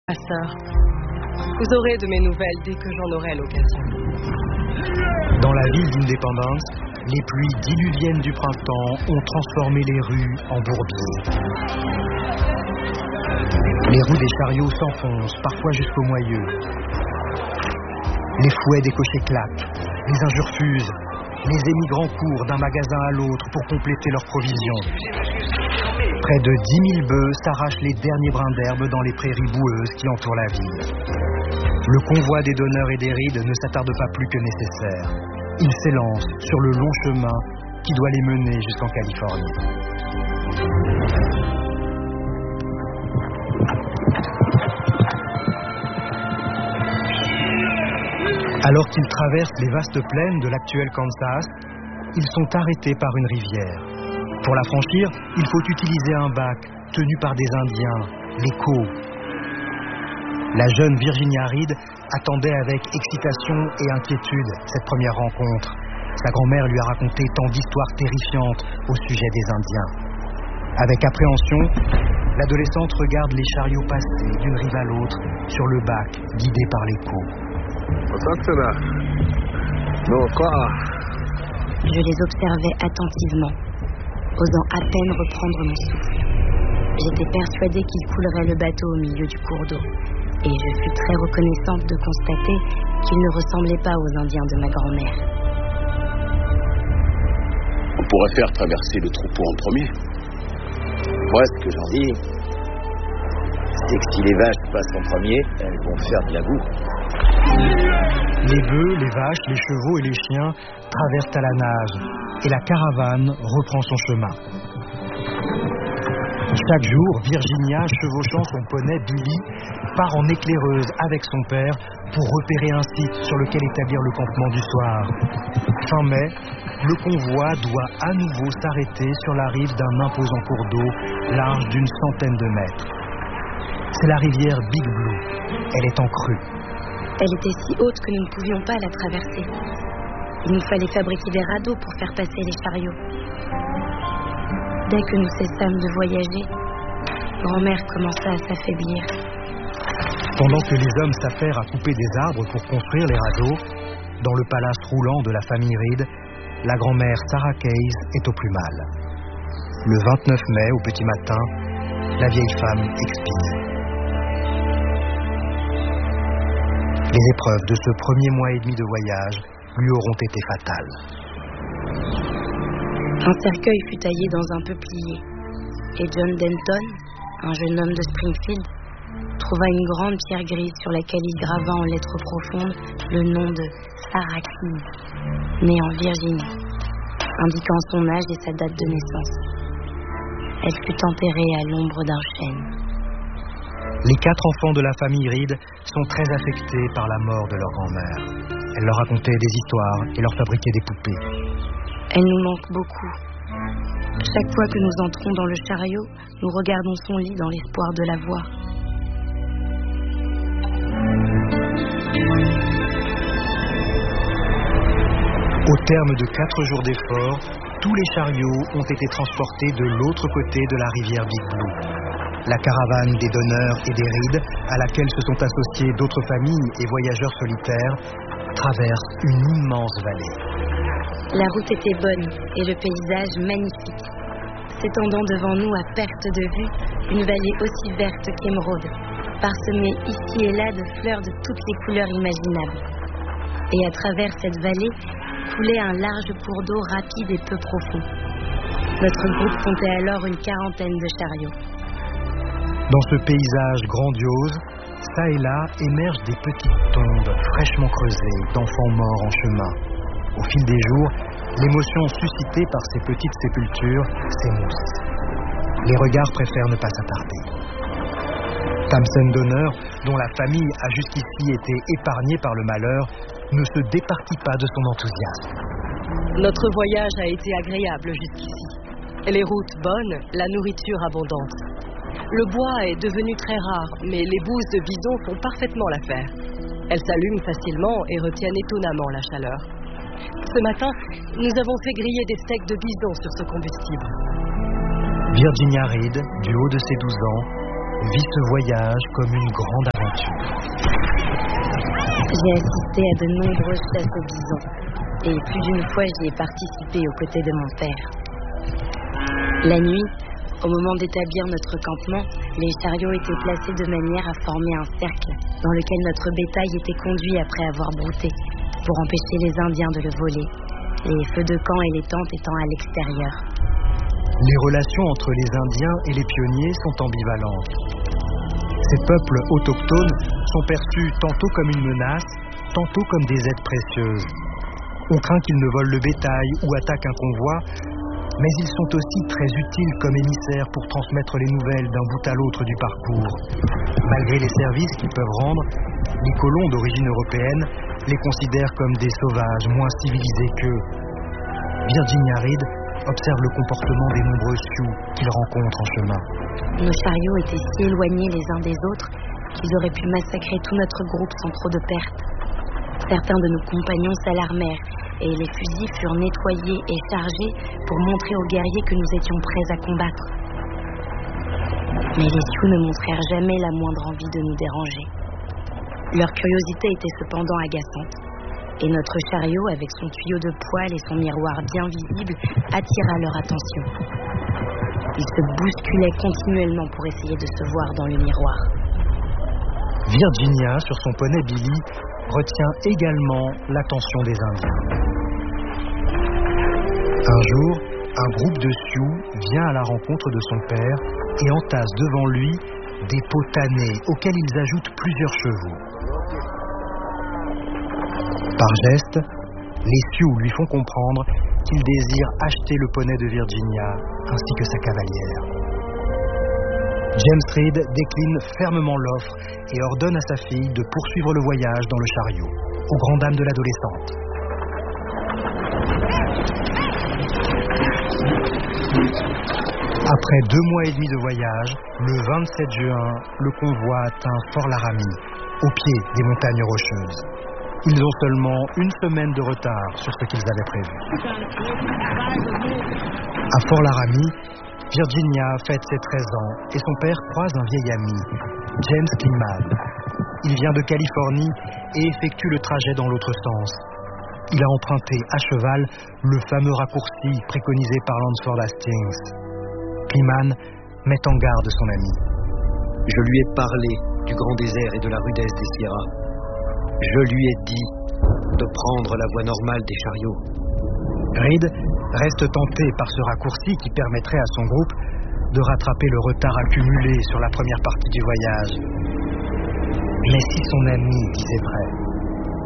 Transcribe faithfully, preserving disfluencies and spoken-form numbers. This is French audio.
Ma sœur, vous aurez de mes nouvelles dès que j'en aurai l'occasion. Dans la ville d'Independence, les pluies diluviennes du printemps ont transformé les rues en bourbiers. Les roues des chariots s'enfoncent, parfois jusqu'au moyeu. Les fouets des cochers claquent, les injures fusent, les émigrants courent d'un magasin à l'autre pour compléter leurs provisions. Près de dix mille bœufs s'arrachent les derniers brins d'herbe dans les prairies boueuses qui entourent la ville. Le convoi des donneurs et des rides ne s'attarde pas plus que nécessaire. Il s'élance sur le long chemin qui doit les mener jusqu'en Californie. Alors qu'ils traversent les vastes plaines de l'actuel Kansas, ils sont arrêtés par une rivière. Pour la franchir, il faut utiliser un bac tenu par des Indiens, les Coos. La jeune Virginia Reed attendait avec excitation et inquiétude cette première rencontre. Sa grand-mère lui a raconté tant d'histoires terrifiantes au sujet des Indiens. Avec appréhension, l'adolescente regarde les chariots passer d'une rive à l'autre sur le bac guidé par les Coos. Je les observais attentivement, osant à peine reprendre mon souffle. J'étais persuadée qu'ils couleraient le bateau au milieu du cours d'eau, et je fus très reconnaissante de constater qu'ils ne ressemblaient pas aux Indiens de ma grand-mère. On pourrait faire traverser le troupeau en premier. Moi, ce que j'en dis, c'est que si les vaches passent en premier, elles vont faire de la boue. Les bœufs, les vaches, les chevaux et les chiens traversent à la nage et la caravane reprend son chemin. Chaque jour, Virginia, chevauchant son poney Billy, part en éclaireuse avec son père pour repérer un site sur lequel établir le campement du soir. Fin mai, le convoi doit à nouveau s'arrêter sur la rive d'un imposant cours d'eau large d'une centaine de mètres. C'est la rivière Big Blue. Elle est en crue. Elle était si haute que nous ne pouvions pas la traverser. Il nous fallait fabriquer des radeaux pour faire passer les chariots. Dès que nous cessâmes de voyager, grand-mère commença à s'affaiblir. Pendant que les hommes s'affairent à couper des arbres pour construire les radeaux, dans le palace roulant de la famille Reed, la grand-mère Sarah Case est au plus mal. Le vingt-neuf mai, au petit matin, la vieille femme expire. Les épreuves de ce premier mois et demi de voyage lui auront été fatales. Un cercueil fut taillé dans un peuplier, et John Denton, un jeune homme de Springfield, trouva une grande pierre grise sur laquelle il grava en lettres profondes le nom de Sarah Case, née en Virginie, indiquant son âge et sa date de naissance. Elle fut enterrée à l'ombre d'un chêne. Les quatre enfants de la famille Reed sont très affectés par la mort de leur grand-mère. Elle leur racontait des histoires et leur fabriquait des poupées. Elle nous manque beaucoup. Chaque fois que nous entrons dans le chariot, nous regardons son lit dans l'espoir de la voir. Au terme de quatre jours d'efforts, tous les chariots ont été transportés de l'autre côté de la rivière Big Blue. La caravane des donneurs et des rides, à laquelle se sont associées d'autres familles et voyageurs solitaires, traverse une immense vallée. La route était bonne et le paysage magnifique. S'étendant devant nous à perte de vue, une vallée aussi verte qu'émeraude, parsemée ici et là de fleurs de toutes les couleurs imaginables. Et à travers cette vallée, coulait un large cours d'eau rapide et peu profond. Notre groupe comptait alors une quarantaine de chariots. Dans ce paysage grandiose, ça et là émergent des petites tombes fraîchement creusées d'enfants morts en chemin. Au fil des jours, l'émotion suscitée par ces petites sépultures s'émousse. Les regards préfèrent ne pas s'attarder. Tamsen Donner, dont la famille a jusqu'ici été épargnée par le malheur, ne se départit pas de son enthousiasme. Notre voyage a été agréable jusqu'ici. Les routes bonnes, la nourriture abondante. Le bois est devenu très rare, mais les bouses de bison font parfaitement l'affaire. Elles s'allument facilement et retiennent étonnamment la chaleur. Ce matin, nous avons fait griller des steaks de bison sur ce combustible. Virginia Reed, du haut de ses douze ans, vit ce voyage comme une grande aventure. J'ai assisté à de nombreuses chasses au bison et plus d'une fois j'y ai participé aux côtés de mon père. La nuit, au moment d'établir notre campement, les chariots étaient placés de manière à former un cercle dans lequel notre bétail était conduit après avoir brouté pour empêcher les Indiens de le voler, les feux de camp et les tentes étant à l'extérieur. Les relations entre les Indiens et les pionniers sont ambivalentes. Ces peuples autochtones sont perçus tantôt comme une menace, tantôt comme des aides précieuses. On craint qu'ils ne volent le bétail ou attaquent un convoi, mais ils sont aussi très utiles comme émissaires pour transmettre les nouvelles d'un bout à l'autre du parcours. Malgré les services qu'ils peuvent rendre, les colons d'origine européenne les considèrent comme des sauvages moins civilisés qu'eux. Virginia Reed observe le comportement des nombreux Sioux qu'ils rencontrent en chemin. Nos chariots étaient si éloignés les uns des autres qu'ils auraient pu massacrer tout notre groupe sans trop de pertes. Certains de nos compagnons s'alarmèrent et les fusils furent nettoyés et chargés pour montrer aux guerriers que nous étions prêts à combattre. Mais les Sioux ne montrèrent jamais la moindre envie de nous déranger. Leur curiosité était cependant agaçante, et notre chariot, avec son tuyau de poêle et son miroir bien visible, attira leur attention. Ils se bousculaient continuellement pour essayer de se voir dans le miroir. Virginia, sur son poney Billy, retient également l'attention des Indiens. Un jour, un groupe de Sioux vient à la rencontre de son père et entasse devant lui des pots tannés auxquels ils ajoutent plusieurs chevaux. Par geste, les Sioux lui font comprendre qu'ils désirent acheter le poney de Virginia ainsi que sa cavalière. James Reed décline fermement l'offre et ordonne à sa fille de poursuivre le voyage dans le chariot, aux grandes dames de l'adolescente. Après deux mois et demi de voyage, le vingt-sept juin, le convoi atteint Fort Laramie, au pied des montagnes rocheuses. Ils ont seulement une semaine de retard sur ce qu'ils avaient prévu. À Fort Laramie, Virginia fête ses treize ans et son père croise un vieil ami, James Climan. Il vient de Californie et effectue le trajet dans l'autre sens. Il a emprunté à cheval le fameux raccourci préconisé par Lansford Hastings. Climan met en garde son ami. Je lui ai parlé du grand désert et de la rudesse des Sierras. Je lui ai dit de prendre la voie normale des chariots. Reed reste tenté par ce raccourci qui permettrait à son groupe de rattraper le retard accumulé sur la première partie du voyage. Mais si son ami disait vrai,